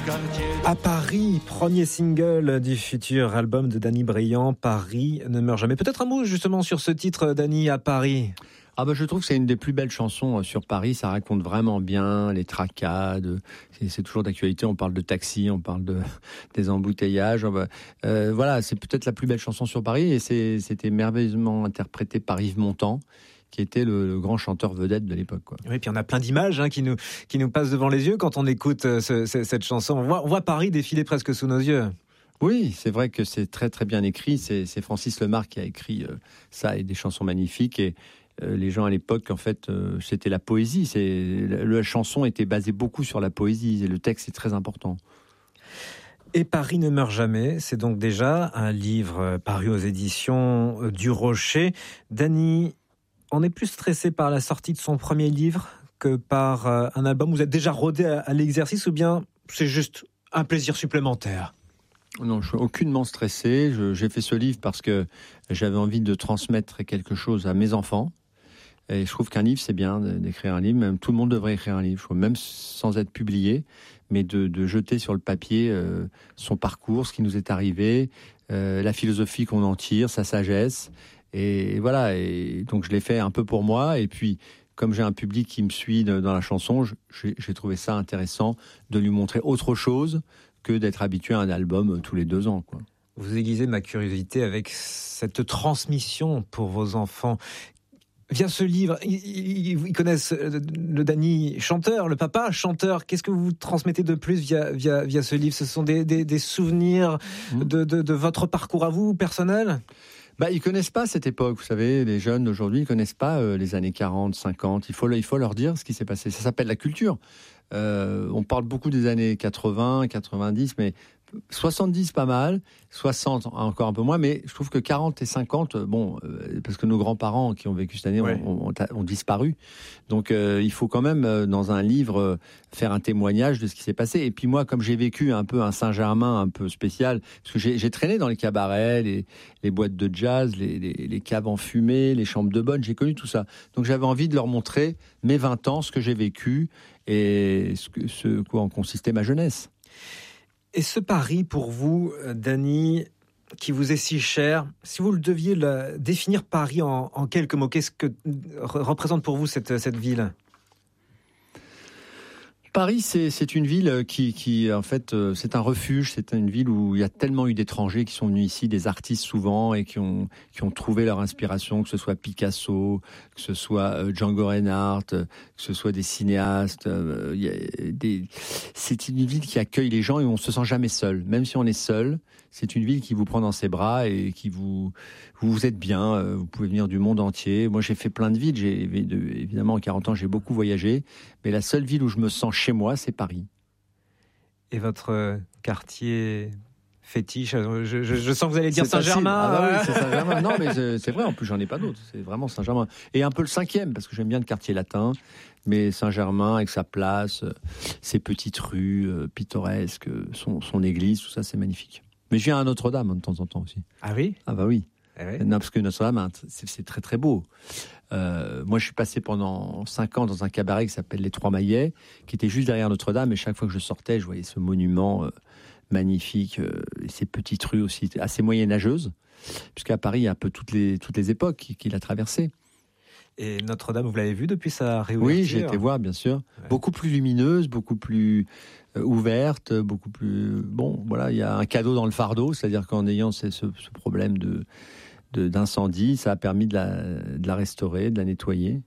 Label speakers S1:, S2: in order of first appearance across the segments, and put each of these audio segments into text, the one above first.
S1: À Paris, premier single du futur album de Danny Briand, Paris ne meurt jamais. Peut-être un mot justement sur ce titre, Danny, à Paris.
S2: Je trouve que c'est une des plus belles chansons sur Paris. Ça raconte vraiment bien les tracades. C'est toujours d'actualité. On parle de taxi, on parle des embouteillages. Voilà, c'est peut-être la plus belle chanson sur Paris. Et c'était merveilleusement interprété par Yves Montand, qui était le grand chanteur vedette de l'époque, quoi.
S1: Oui, puis on a plein d'images qui nous passent devant les yeux quand on écoute cette chanson. On voit Paris défiler presque sous nos yeux.
S2: Oui, c'est vrai que c'est très très bien écrit. C'est Francis Lemarque qui a écrit ça et des chansons magnifiques. Et les gens à l'époque, en fait, c'était la poésie. La chanson était basée beaucoup sur la poésie et le texte est très important.
S1: Et Paris ne meurt jamais, c'est donc déjà un livre paru aux éditions du Rocher. Danny, on est plus stressé par la sortie de son premier livre que par un album. Vous êtes déjà rodé à l'exercice ou bien c'est juste un plaisir supplémentaire ?
S2: Non, je suis aucunement stressé. J'ai fait ce livre parce que j'avais envie de transmettre quelque chose à mes enfants. Et je trouve qu'un livre, c'est bien d'écrire un livre. Même tout le monde devrait écrire un livre, même sans être publié, mais de jeter sur le papier son parcours, ce qui nous est arrivé, la philosophie qu'on en tire, sa sagesse. Et voilà. Et donc je l'ai fait un peu pour moi. Et puis, comme j'ai un public qui me suit dans la chanson, j'ai trouvé ça intéressant de lui montrer autre chose que d'être habitué à un album tous les 2 ans, quoi.
S1: Vous aiguisez ma curiosité avec cette transmission pour vos enfants. Via ce livre, ils connaissent le Danny chanteur, le papa chanteur. Qu'est-ce que vous transmettez de plus via ce livre ? Ce sont des souvenirs de votre parcours à vous, personnel ?
S2: Ils connaissent pas cette époque, vous savez, les jeunes d'aujourd'hui, ils connaissent pas les années 40, 50. Il faut leur dire ce qui s'est passé. Ça s'appelle la culture. On parle beaucoup des années 80, 90, mais 70 pas mal, 60 encore un peu moins, mais je trouve que 40 et 50, parce que nos grands-parents qui ont vécu cette année ont disparu. Donc il faut quand même, dans un livre, faire un témoignage de ce qui s'est passé. Et puis moi, comme j'ai vécu un peu un Saint-Germain un peu spécial, parce que j'ai traîné dans les cabarets, les boîtes de jazz, les caves en fumée, les chambres de bonne, j'ai connu tout ça. Donc j'avais envie de leur montrer mes 20 ans, ce que j'ai vécu et ce quoi en consistait ma jeunesse.
S1: Et ce Paris, pour vous, Danny, qui vous est si cher, si vous le deviez définir Paris en quelques mots, qu'est-ce que représente pour vous cette ville ?
S2: Paris, c'est une ville qui en fait, c'est un refuge. C'est une ville où il y a tellement eu d'étrangers qui sont venus ici, des artistes souvent, et qui ont trouvé leur inspiration, que ce soit Picasso, que ce soit Django Reinhardt, que ce soit des cinéastes. C'est une ville qui accueille les gens et où on se sent jamais seul. Même si on est seul, c'est une ville qui vous prend dans ses bras et qui vous êtes bien. Vous pouvez venir du monde entier. Moi, j'ai fait plein de villes. Évidemment, en 40 ans, j'ai beaucoup voyagé. Mais la seule ville où je me sens chez moi, c'est Paris.
S1: Et votre quartier fétiche, je sens que vous allez dire Saint-Germain.
S2: Oui, c'est Saint-Germain. Non, mais c'est vrai, en plus, j'en ai pas d'autres. C'est vraiment Saint-Germain. Et un peu le 5e, parce que j'aime bien le quartier latin. Mais Saint-Germain, avec sa place, ses petites rues pittoresques, son église, tout ça, c'est magnifique. Mais je viens à Notre-Dame de temps en temps aussi.
S1: Ah oui ?
S2: Ah bah oui.
S1: Ah ouais.
S2: Non, parce que Notre-Dame, c'est très très beau. Moi, je suis passé pendant 5 ans dans un cabaret qui s'appelle Les Trois Maillets, qui était juste derrière Notre-Dame. Et chaque fois que je sortais, je voyais ce monument magnifique, et ces petites rues aussi assez moyenâgeuses, puisqu'à Paris, il y a un peu toutes les époques qu'il a traversées.
S1: Et Notre-Dame, vous l'avez vu depuis sa réouverture ?
S2: Oui, j'ai été voir, bien sûr. Ouais. Beaucoup plus lumineuse, beaucoup plus ouverte, beaucoup plus... Bon, voilà, il y a un cadeau dans le fardeau, c'est-à-dire qu'en ayant ce problème d'incendie, ça a permis de la restaurer, de la nettoyer.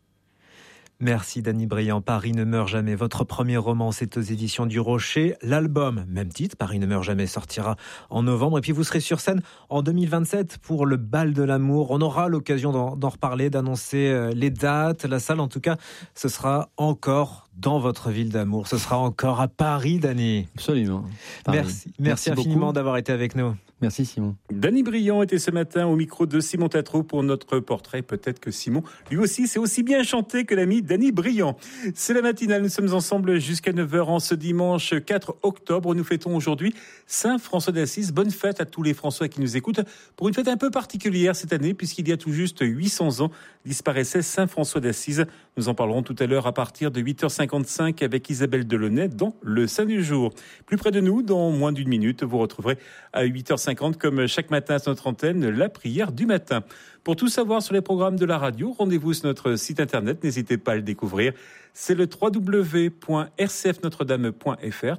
S1: Merci Danny Briand. Paris ne meurt jamais. Votre premier roman, c'est aux éditions du Rocher. L'album, même titre, Paris ne meurt jamais, sortira en novembre. Et puis vous serez sur scène en 2027 pour le Bal de l'amour. On aura l'occasion d'en reparler, d'annoncer les dates. La salle, en tout cas, ce sera encore dans votre ville d'amour. Ce sera encore à Paris, Danny.
S2: Absolument.
S1: Merci infiniment d'avoir été avec nous.
S2: Merci Simon.
S3: Danny Briand était ce matin au micro de Simon Tatro pour notre portrait. Peut-être que Simon, lui aussi, c'est aussi bien chanté que l'ami Danny Briand. C'est la matinale, nous sommes ensemble jusqu'à 9h en ce dimanche 4 octobre. Nous fêtons aujourd'hui Saint François d'Assise. Bonne fête à tous les François qui nous écoutent pour une fête un peu particulière cette année puisqu'il y a tout juste 800 ans disparaissait Saint François d'Assise, Nous en parlerons tout à l'heure à partir de 8h55 avec Isabelle Delaunay dans Le Saint du Jour. Plus près de nous, dans moins d'une minute, vous retrouverez à 8h50, comme chaque matin sur notre antenne, la prière du matin. Pour tout savoir sur les programmes de la radio, rendez-vous sur notre site internet, n'hésitez pas à le découvrir. C'est le www.rcfnotredame.fr,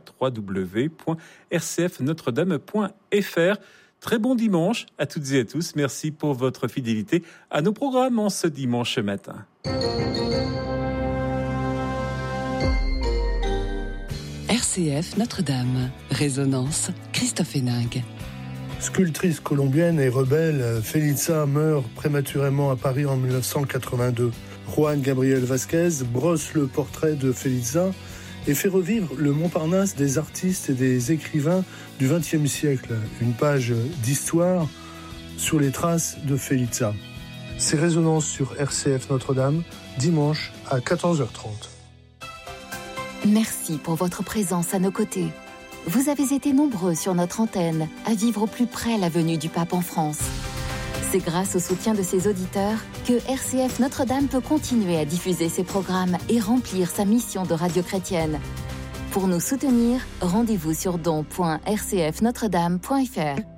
S3: www.rcfnotredame.fr. Très bon dimanche à toutes et à tous. Merci pour votre fidélité à nos programmes en ce dimanche matin.
S4: RCF Notre-Dame. Résonance, Christophe Héningue.
S5: Sculptrice colombienne et rebelle, Felitza meurt prématurément à Paris en 1982. Juan Gabriel Vázquez brosse le portrait de Felitza et fait revivre le Montparnasse des artistes et des écrivains du XXe siècle. Une page d'histoire sur les traces de Felitza. C'est Résonance sur RCF Notre-Dame, dimanche à 14h30.
S6: Merci pour votre présence à nos côtés. Vous avez été nombreux sur notre antenne à vivre au plus près la venue du pape en France. C'est grâce au soutien de ses auditeurs que RCF Notre-Dame peut continuer à diffuser ses programmes et remplir sa mission de radio chrétienne. Pour nous soutenir, rendez-vous sur don.rcfnotredame.fr.